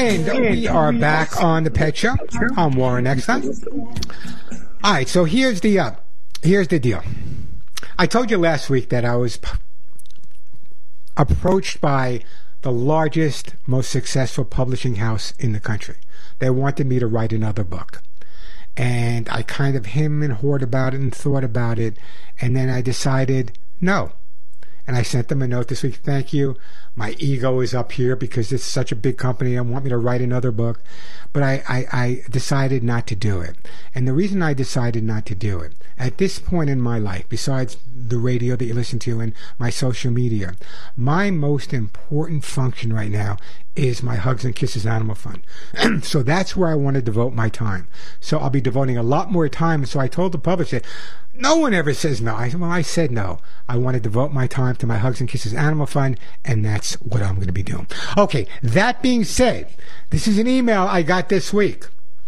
And we are back on the Pet Show on Warren Eckstein. All right, so here's the deal. I told you last week that I was approached by the largest, most successful publishing house in the country. They wanted me to write another book. And I kind of hemmed and hawed about it and thought about it, and then I decided no. And I sent them a note this week. Thank you. My ego is up here because it's such a big company. They want me to write another book. But I decided not to do it. And the reason I decided not to do it, at this point in my life, besides the radio that you listen to and my social media, my most important function right now is my Hugs and Kisses Animal Fund. So that's where I want to devote my time. So I'll be devoting a lot more time. And so I told the publisher, no one ever says no. I said no. I want to devote my time to my Hugs and Kisses Animal Fund, and that's what I'm going to be doing. Okay, that being said, this is an email I got this week.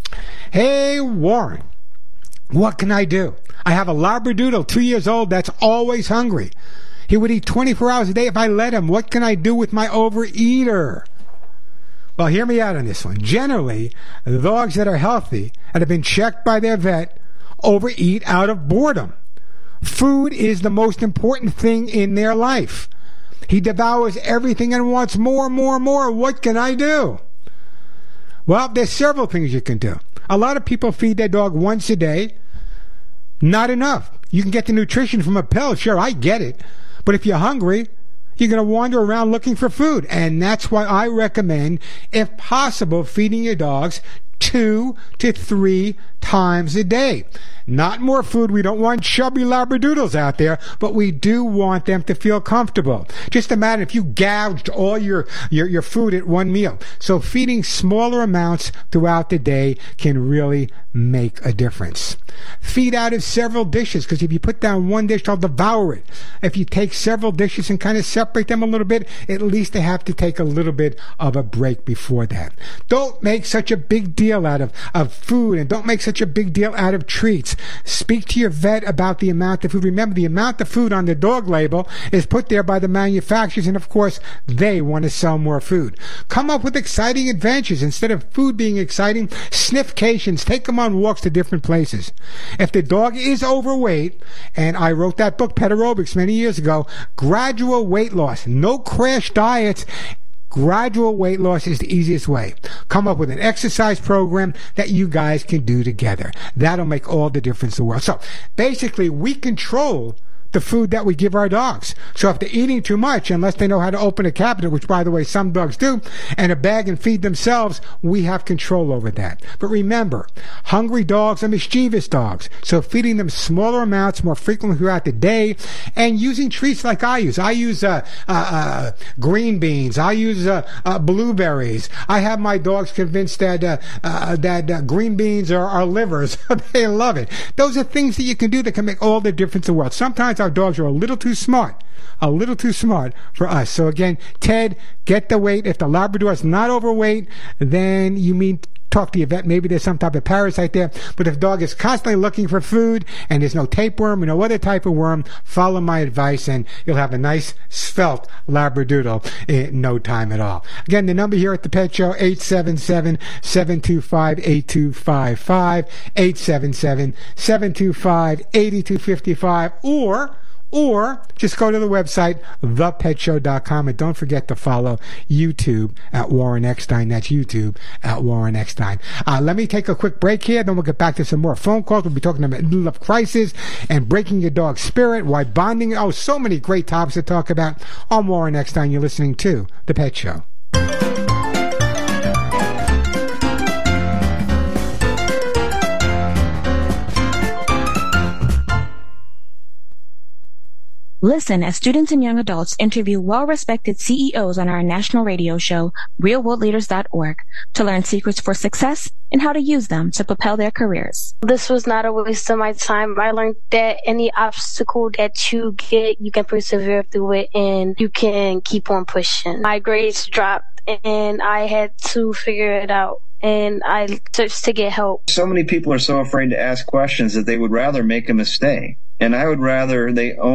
Hey, Warren, what can I do? I have a Labradoodle, 2 years old, that's always hungry. He would eat 24 hours a day if I let him. What can I do with my overeater? Well, hear me out on this one. Generally, the dogs that are healthy and have been checked by their vet overeat out of boredom. Food is the most important thing in their life. He devours everything and wants more. What can I do? Well, there's several things you can do. A lot of people feed their dog once a day. Not enough. You can get the nutrition from a pill. Sure, I get it. But if you're hungry, you're going to wander around looking for food. And that's why I recommend, if possible, feeding your dogs 2 to 3 times a day. Not more food. We don't want chubby Labradoodles out there, but we do want them to feel comfortable. Just imagine if you gouged all your food at one meal. So feeding smaller amounts throughout the day can really make a difference. Feed out of several dishes, because if you put down one dish, they'll devour it. If you take several dishes and kind of separate them a little bit, at least they have to take a little bit of a break before that. Don't make such a big deal out of food, and don't make such a big deal out of treats. Speak to your vet about the amount of food. Remember, the amount of food on the dog label is put there by the manufacturers, and of course, they want to sell more food. Come up with exciting adventures. Instead of food being exciting, sniffcations. Take them on walks to different places. If the dog is overweight, and I wrote that book, Pet Aerobics, many years ago, gradual weight loss, no crash diets. Gradual weight loss is the easiest way. Come up with an exercise program that you guys can do together. That'll make all the difference in the world. So basically, we control the food that we give our dogs. So if they're eating too much, unless they know how to open a cabinet, which by the way some dogs do, and a bag and feed themselves, we have control over that. But remember, hungry dogs are mischievous dogs. So feeding them smaller amounts more frequently throughout the day, and using treats like I use. I use green beans. I use blueberries. I have my dogs convinced that green beans are livers. They love it. Those are things that you can do that can make all the difference in the world. Sometimes our dogs are a little too smart for us. So again, Ted, get the weight. If the Labrador is not overweight, then you mean talk to your vet. Maybe there's some type of parasite there. But if the dog is constantly looking for food and there's no tapeworm or no other type of worm, follow my advice and you'll have a nice svelte Labradoodle in no time at all. Again, the number here at the Pet Show, 877-725-8255, 877-725-8255, or just go to the website, thepetshow.com, and don't forget to follow YouTube at Warren Eckstein. That's YouTube at Warren Eckstein. Let me take a quick break here, then we'll get back to some more phone calls. We'll be talking about middle of crisis and breaking your dog's spirit, why bonding. Oh, so many great topics to talk about. I'm Warren Eckstein. You're listening to The Pet Show. Listen as students and young adults interview well-respected CEOs on our national radio show, realworldleaders.org, to learn secrets for success and how to use them to propel their careers. This was not a waste of my time. I learned that any obstacle that you get, you can persevere through it and you can keep on pushing. My grades dropped and I had to figure it out. And I searched to get help. So many people are so afraid to ask questions that they would rather make a mistake. And I would rather they own